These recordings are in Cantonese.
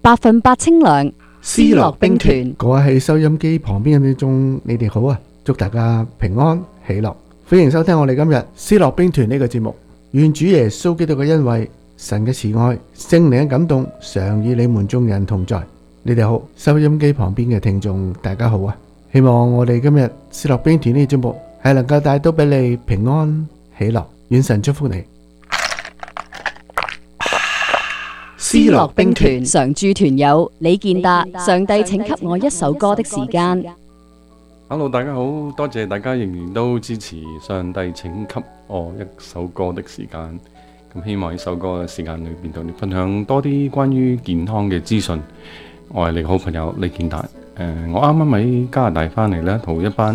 100%清涼，思樂冰團。 各位喺收音機旁邊嘅聽眾，你哋好啊！祝大家平安喜樂，歡迎收聽我哋今日思樂冰團呢個節目。願主耶穌基督嘅恩惠、神嘅慈愛、聖靈嘅感動，常與你們眾人同在。你哋好，收音機旁邊嘅聽眾大家好啊！希望我哋今日思樂冰團呢個節目係能夠帶到俾你平安喜樂，願神祝福你。 思樂冰團常駐團友李健達，上帝請給我一首歌的時間。 Hello， 大家好，多謝大家仍然都支持上帝請給我一首歌的時間。咁希望呢首歌嘅時間裏邊同你分享多啲關於健康嘅資訊。我係你好朋友李健達。我啱啱喺加拿大翻嚟咧，同一班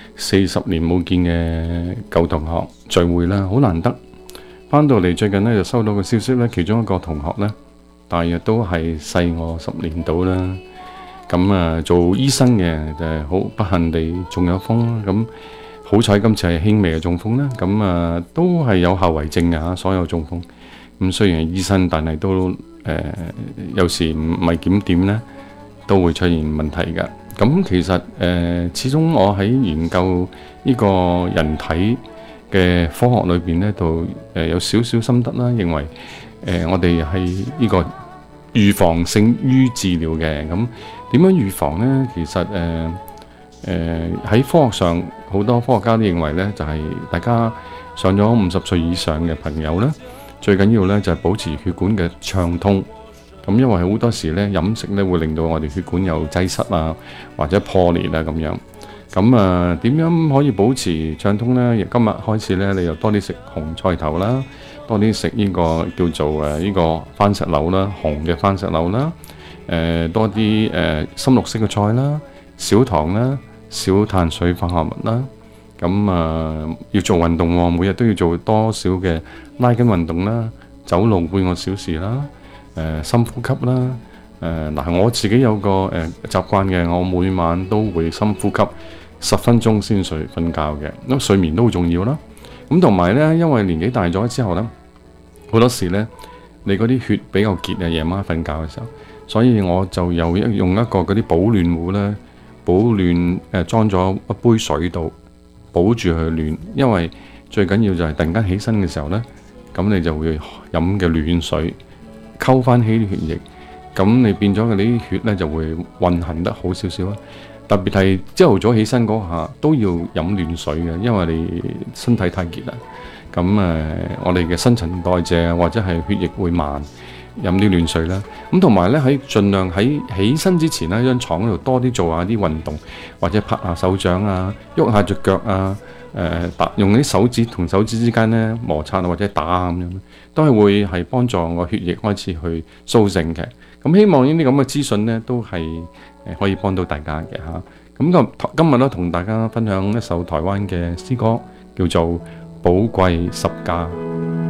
40年冇見嘅舊同學聚會啦，好難得。翻到嚟最近咧就收到個消息咧，其中一個同學咧，大約都係細我10年到啦。咁做醫生嘅就係好不幸地中咗風啦。咁好彩今次係輕微嘅中風啦。咁都係有後遺症嘅嚇，所有中風。咁雖然係醫生，但係都有時唔係檢點咧，都會出現問題嘅。咁其實始終我喺研究呢個人體嘅科學裏邊咧，度有少少心得啦，認為我哋係呢個預防勝於治療嘅。咁點樣預防呢？其實喺科學上，好多科學家都認為呢，就係大家上咗50歲以上嘅朋友呢，最緊要呢就係保持血管嘅暢通。咁因為好多時呢，飲食呢會令到我哋血管有擠塞啊，或者破裂啊咁樣。咁點樣可以保持暢通呢？今日開始呢，你又多啲食紅菜頭啦，多啲食呢個叫做呢個番石榴啦，紅嘅番石榴啦。多啲深綠色嘅菜啦，少糖啦，少碳水化合物啦。咁要做運動喎，每日都要做多少嘅拉筋運動啦，走路半個小時啦，深呼吸啦。嗱，我自己有個習慣嘅，我每晚都會深呼吸10分鐘先瞓覺嘅，咁睡眠都好重要啦。咁同埋呢，因為年紀大咗之後呢，好多時呢，你嗰啲血比較結啊，夜晚瞓覺嘅時候。所以我就用一個嗰啲保暖壺咧，保暖裝咗一杯水度，保住佢暖。因為最緊要就係突然間起身嘅時候呢，咁你就會飲嘅暖水溝翻起啲血液，咁你變咗嗰啲血呢就會運行得好少少啦。特別係朝頭早起身嗰下都要飲暖水嘅，因為你身體太結啦。咁我哋嘅新陳代謝或者係血液會慢。飲啲暖水啦，咁同埋咧喺盡量喺起身之前咧，張牀嗰度多啲做下啲運動，或者拍下手掌啊，喐下隻腳啊，用啲手指同手指之間咧摩擦或者打咁樣，都係會係幫助個血液開始去甦醒嘅。咁希望呢啲咁嘅資訊咧，都係可以幫到大家嘅嚇。咁今日咧同大家分享一首台灣嘅詩歌，叫做《寶貴十架》。